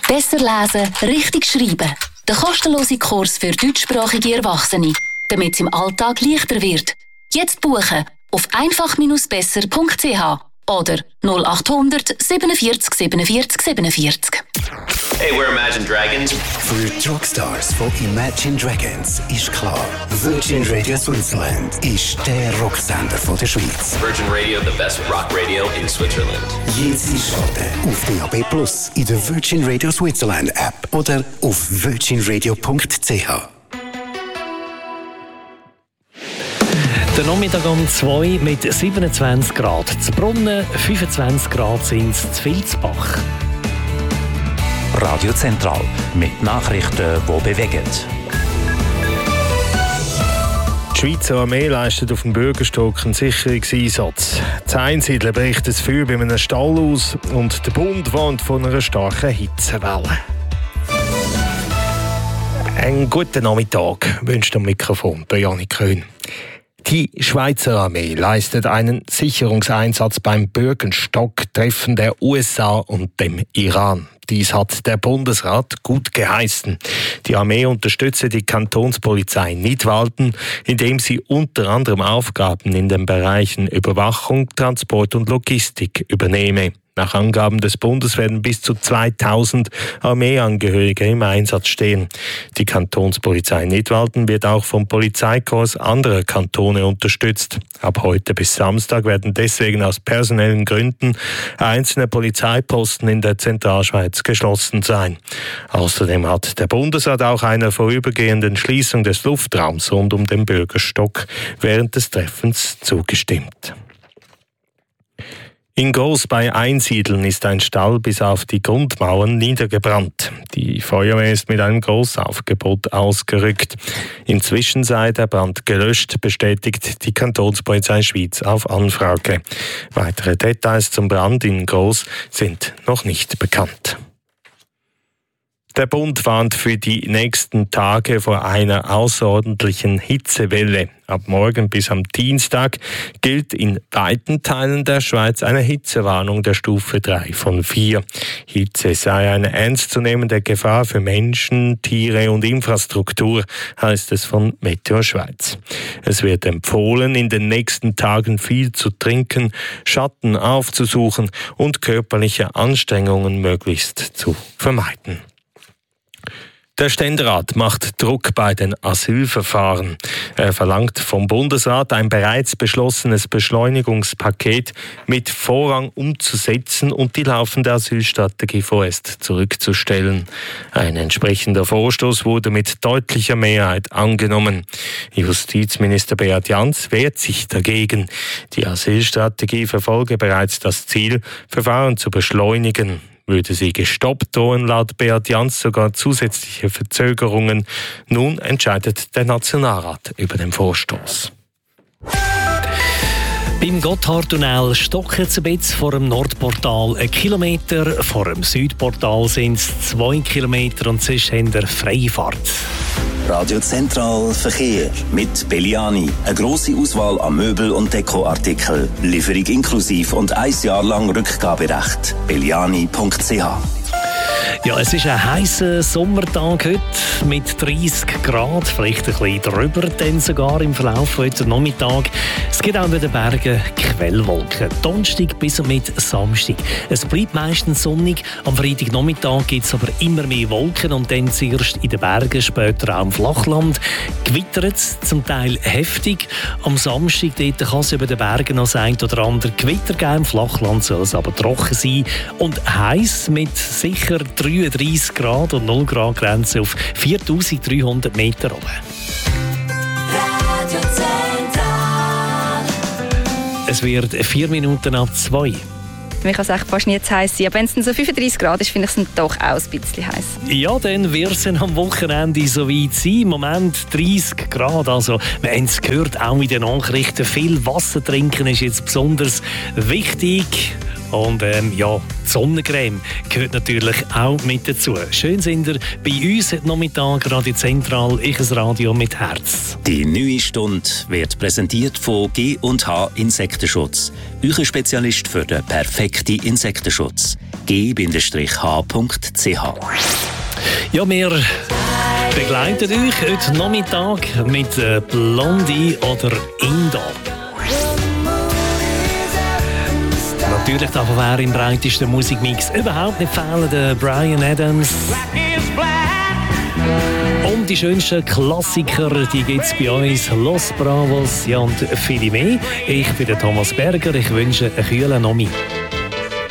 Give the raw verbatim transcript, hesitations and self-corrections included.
Besser lesen, richtig schreiben. Der kostenlose Kurs für deutschsprachige Erwachsene, damit es im Alltag leichter wird. Jetzt buchen auf einfach besser punkt c h oder null acht hundert siebenundvierzig siebenundvierzig siebenundvierzig. Hey, we're Imagine Dragons. Für die Rockstars von Imagine Dragons ist klar, Virgin Radio Switzerland ist der Rocksender von der Schweiz. Virgin Radio, the best rock radio in Switzerland. Jetzt einschalten auf D A B Plus, in der Virgin Radio Switzerland App oder auf virgin radio punkt c h. Der Nachmittag um zwei mit siebenundzwanzig Grad zu Brunnen, fünfundzwanzig Grad sind es zu Vilsbach. Radio Zentral mit Nachrichten, die bewegen. Die Schweizer Armee leistet auf dem Bürgerstock einen Sicherungseinsatz. Die Einsiedler bricht das Feuer bei einem Stall aus und der Bund warnt von einer starken Hitzewelle. Einen guten Nachmittag wünscht am Mikrofon der Janik Köhn. Die Schweizer Armee leistet einen Sicherungseinsatz beim Bürgenstock-Treffen der U S A und dem Iran. Dies hat der Bundesrat gut geheißen. Die Armee unterstütze die Kantonspolizei Nidwalden, indem sie unter anderem Aufgaben in den Bereichen Überwachung, Transport und Logistik übernehme. Nach Angaben des Bundes werden bis zu zweitausend Armeeangehörige im Einsatz stehen. Die Kantonspolizei Nidwalden wird auch vom Polizeikorps anderer Kantone unterstützt. Ab heute bis Samstag werden deswegen aus personellen Gründen einzelne Polizeiposten in der Zentralschweiz geschlossen sein. Außerdem hat der Bundesrat auch einer vorübergehenden Schließung des Luftraums rund um den Bürgerstock während des Treffens zugestimmt. In Gross bei Einsiedeln ist ein Stall bis auf die Grundmauern niedergebrannt. Die Feuerwehr ist mit einem Großaufgebot ausgerückt. Inzwischen sei der Brand gelöscht, bestätigt die Kantonspolizei Schwyz auf Anfrage. Weitere Details zum Brand in Gross sind noch nicht bekannt. Der Bund warnt für die nächsten Tage vor einer außerordentlichen Hitzewelle. Ab morgen bis am Dienstag gilt in weiten Teilen der Schweiz eine Hitzewarnung der Stufe drei von vier. Hitze sei eine ernstzunehmende Gefahr für Menschen, Tiere und Infrastruktur, heißt es von Meteo Schweiz. Es wird empfohlen, in den nächsten Tagen viel zu trinken, Schatten aufzusuchen und körperliche Anstrengungen möglichst zu vermeiden. Der Ständerat macht Druck bei den Asylverfahren. Er verlangt vom Bundesrat, ein bereits beschlossenes Beschleunigungspaket mit Vorrang umzusetzen und die laufende Asylstrategie vorerst zurückzustellen. Ein entsprechender Vorstoß wurde mit deutlicher Mehrheit angenommen. Justizminister Beat Jans wehrt sich dagegen. Die Asylstrategie verfolge bereits das Ziel, Verfahren zu beschleunigen. Würde sie gestoppt, drohen laut Beat Jans sogar zusätzliche Verzögerungen. Nun entscheidet der Nationalrat über den Vorstoß. Beim Gotthardtunnel stocken es ein bisschen vor dem Nordportal ein Kilometer, vor dem Südportal sind es zwei Kilometer und sonst haben wir freie Fahrt. Radio Zentral Verkehr mit Belliani. Eine grosse Auswahl an Möbel- und Dekoartikeln. Lieferung inklusiv und ein Jahr lang Rückgaberecht. belliani punkt c h. Ja, es ist ein heißer Sommertag heute mit dreissig Grad, vielleicht ein bisschen drüber, dann sogar im Verlauf von heute Nachmittag. Es gibt auch in den Bergen Quellwolken. Donnerstag bis und mit Samstag. Es bleibt meistens sonnig, am Freitagnachmittag gibt es aber immer mehr Wolken und dann zuerst in den Bergen, später auch im Flachland. Gewittert es zum Teil heftig. Am Samstag dort kann es über den Bergen noch das ein oder andere Gewitter geben. Im Flachland soll es aber trocken sein und heiß mit sicher dreiunddreissig Grad und null Grad Grenze auf viertausenddreihundert Meter oben. Radio Zentral. Es wird vier Minuten ab zwei. Mir kann es echt fast nie zu heiß sein. Aber wenn es dann so fünfunddreissig Grad ist, finde ich es doch auch ein bisschen heiß. Ja, dann wird es am Wochenende so weit sein. Im Moment dreissig Grad. Also, wir haben es gehört, auch in den Nachrichten. Viel Wasser trinken ist jetzt besonders wichtig. Und ähm, ja, die Sonnencreme gehört natürlich auch mit dazu. Schön sind ihr bei uns heute Nachmittag, Radio Zentral, ich ein Radio mit Herz. Die neue Stunde wird präsentiert von G und H Insektenschutz. Euer Spezialist für den perfekten Insektenschutz. g h punkt c h. Ja, wir begleiten euch heute Nachmittag mit Blondie oder Indo. Natürlich darf er im breitesten Musikmix überhaupt nicht fehlen, der Bryan Adams. Und die schönsten Klassiker, die gibt es bei uns, Los Bravos, ja, und viele mehr. Ich bin der Thomas Berger, ich wünsche einen kühlen Nachmittag.